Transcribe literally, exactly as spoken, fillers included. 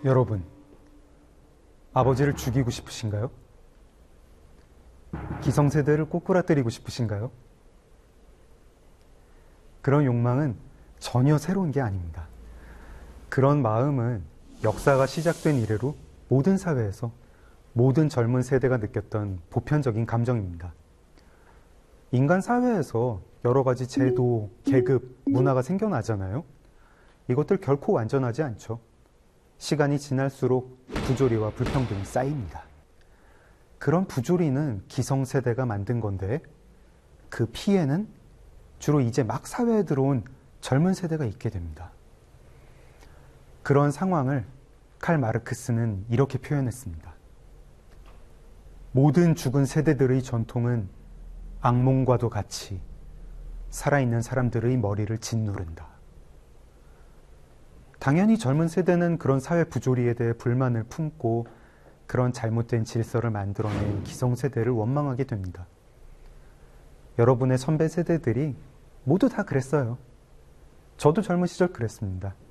여러분, 아버지를 죽이고 싶으신가요? 기성세대를 꼬꾸라뜨리고 싶으신가요? 그런 욕망은 전혀 새로운 게 아닙니다. 그런 마음은 역사가 시작된 이래로 모든 사회에서 모든 젊은 세대가 느꼈던 보편적인 감정입니다. 인간 사회에서 여러 가지 제도, 계급, 문화가 생겨나잖아요. 이것들 결코 완전하지 않죠. 시간이 지날수록 부조리와 불평등이 쌓입니다. 그런 부조리는 기성세대가 만든 건데 그 피해는 주로 이제 막 사회에 들어온 젊은 세대가 있게 됩니다. 그런 상황을 칼 마르크스는 이렇게 표현했습니다. 모든 죽은 세대들의 전통은 악몽과도 같이 살아있는 사람들의 머리를 짓누른다. 당연히 젊은 세대는 그런 사회 부조리에 대해 불만을 품고 그런 잘못된 질서를 만들어낸 기성세대를 원망하게 됩니다. 여러분의 선배 세대들이 모두 다 그랬어요. 저도 젊은 시절 그랬습니다.